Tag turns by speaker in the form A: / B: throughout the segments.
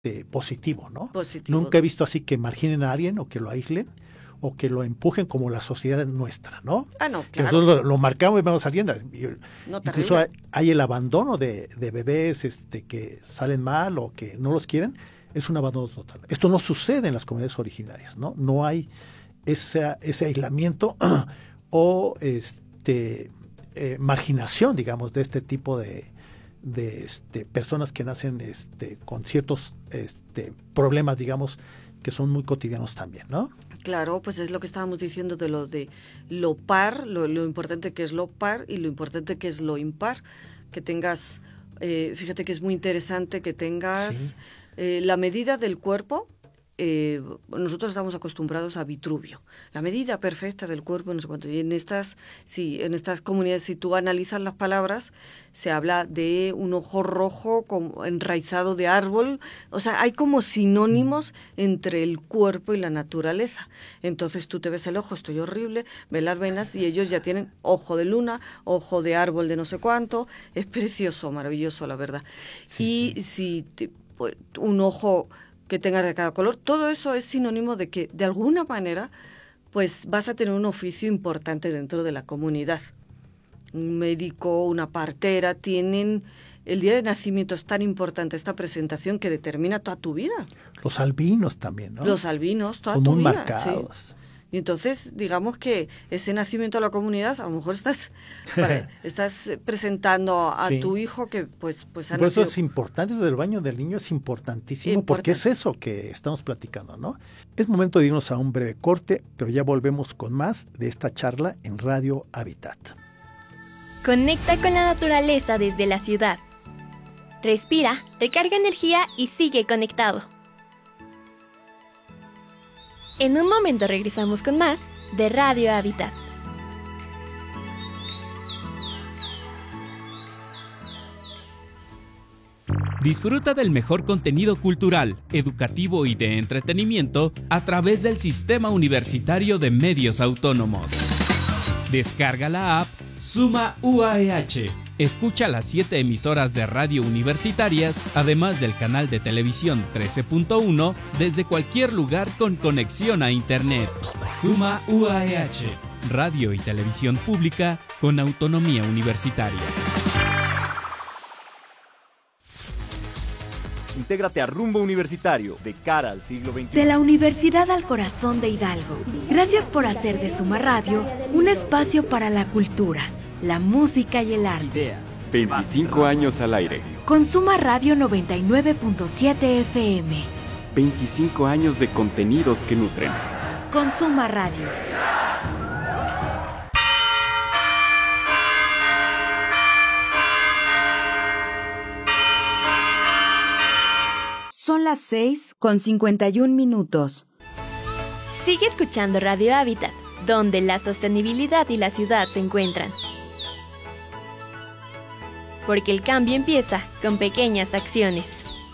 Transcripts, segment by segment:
A: positivo, ¿no?
B: Positivo.
A: Nunca he visto así que marginen a alguien o que lo aíslen o que lo empujen como la sociedad nuestra, ¿no?
B: Ah, no,
A: Que
B: claro.
A: nosotros lo marcamos y vamos saliendo.
B: No,
A: Incluso
B: terrible.
A: hay el abandono de bebés que salen mal o que no los quieren. Es un abandono total. Esto no sucede en las comunidades originarias, ¿no? No hay ese aislamiento o marginación, digamos, de este tipo de personas que nacen con ciertos problemas, digamos, que son muy cotidianos también, ¿no?
B: Claro, pues es lo que estábamos diciendo de lo par, lo importante que es lo par y lo importante que es lo impar, que tengas, fíjate que es muy interesante que tengas la medida del cuerpo. Nosotros estamos acostumbrados a Vitruvio, la medida perfecta del cuerpo, no sé cuánto. Y en estas comunidades, si tú analizas las palabras, se habla de un ojo rojo como enraizado de árbol. O sea, hay como sinónimos entre el cuerpo y la naturaleza. Entonces tú te ves el ojo, estoy horrible, ves las venas y ellos ya tienen ojo de luna, ojo de árbol de no sé cuánto. Es precioso, maravilloso, la verdad. Sí, y si un ojo que tengas de cada color, todo eso es sinónimo de que de alguna manera pues vas a tener un oficio importante dentro de la comunidad. Un médico, una partera, tienen el día de nacimiento es tan importante esta presentación que determina toda tu vida.
A: Los albinos también, ¿no?
B: Los albinos, toda
A: son
B: tu
A: muy
B: vida.
A: marcados.
B: Sí. Y entonces, digamos que ese nacimiento a la comunidad, a lo mejor estás presentando a tu hijo que pues ha
A: por eso
B: nacido.
A: es importante, desde el baño del niño es importantísimo, porque es eso que estamos platicando, ¿no? Es momento de irnos a un breve corte, pero ya volvemos con más de esta charla en Radio Habitat.
C: Conecta con la naturaleza desde la ciudad. Respira, recarga energía y sigue conectado. En un momento regresamos con más de Radio Habitat.
D: Disfruta del mejor contenido cultural, educativo y de entretenimiento a través del Sistema Universitario de Medios Autónomos. Descarga la app Suma UAEH. Escucha las 7 emisoras de radio universitarias, además del canal de televisión 13.1, desde cualquier lugar con conexión a Internet. Suma UAEH, radio y televisión pública con autonomía universitaria.
E: Intégrate a Rumbo Universitario, de cara al siglo XXI.
F: De la Universidad al Corazón de Hidalgo. Gracias por hacer de Suma Radio un espacio para la cultura, la música y el arte.
G: 25 años al aire.
F: Con Suma Radio 99.7 FM.
G: 25 años de contenidos que nutren.
F: Con Suma Radio. Son las 6:51.
C: Sigue escuchando Radio Habitat, donde la sostenibilidad y la ciudad se encuentran. Porque el cambio empieza con pequeñas acciones.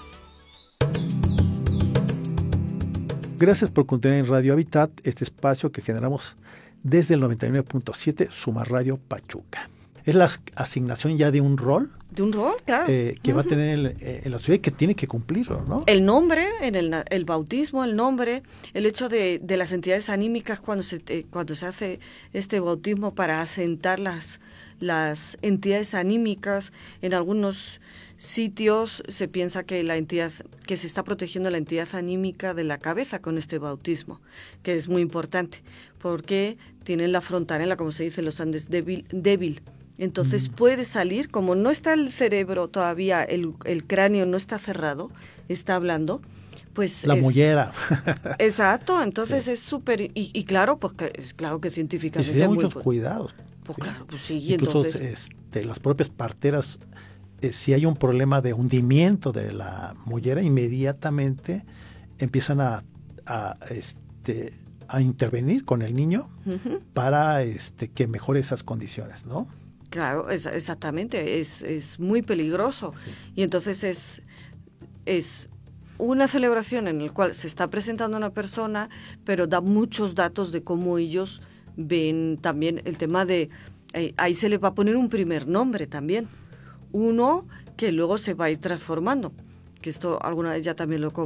A: Gracias por continuar en Radio Habitat, este espacio que generamos desde el 99.7 Suma Radio Pachuca. Es la asignación ya de un rol.
B: De un rol, claro.
A: Que va a tener en la ciudad y que tiene que cumplirlo, ¿no?
B: El nombre, en el bautismo, el nombre, el hecho de las entidades anímicas cuando se hace este bautismo para asentar las entidades anímicas. En algunos sitios se piensa que se está protegiendo la entidad anímica de la cabeza con este bautismo, que es muy importante, porque tienen la frontanela, como se dice en los Andes, débil. Entonces puede salir, como no está el cerebro todavía, el cráneo no está cerrado, está hablando, pues
A: la mollera.
B: Exacto, entonces sí. Es súper, y claro, pues claro que científicamente...
A: Y se tienen muchos cuidados.
B: Pues sí. Claro, pues sí.
A: Incluso entonces... las propias parteras, si hay un problema de hundimiento de la mollera, inmediatamente empiezan a intervenir con el niño para que mejore esas condiciones, ¿no?
B: Claro, exactamente, es muy peligroso. Sí. Y entonces es una celebración en la cual se está presentando una persona, pero da muchos datos de cómo ellos ven también el tema de... ahí se le va a poner un primer nombre también, uno que luego se va a ir transformando. que esto alguna vez ya también lo he